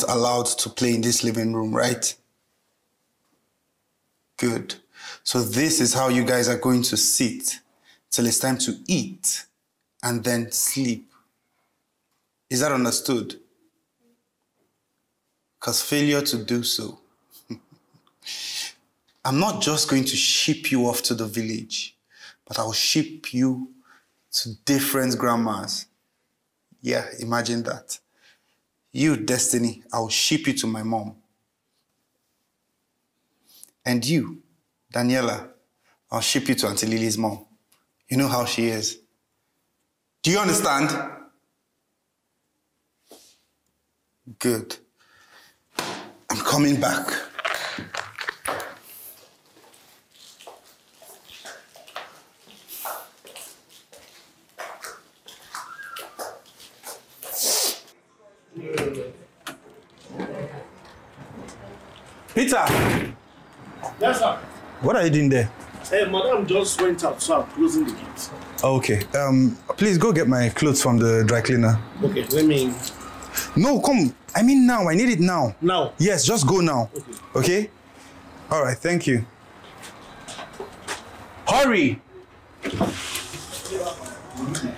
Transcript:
allowed to play in this living room, right? Good. So this is how you guys are going to sit till it's time to eat and then sleep. Is that understood? Because failure to do so. I'm not just going to ship you off to the village, but I'll ship you to different grandmas. Yeah, imagine that. You, Destiny, I'll ship you to my mom. And you, Daniela, I'll ship you to Auntie Lily's mom. You know how she is. Do you understand? Good. I'm coming back. Peter! Yes, sir. What are you doing there? Hey, madam just went out, so I'm closing the gate. Okay. Please go get my clothes from the dry cleaner. Okay, let me... No, come. I mean now. I need it now. Now? Yes, just go now. Okay? All right, thank you. Hurry!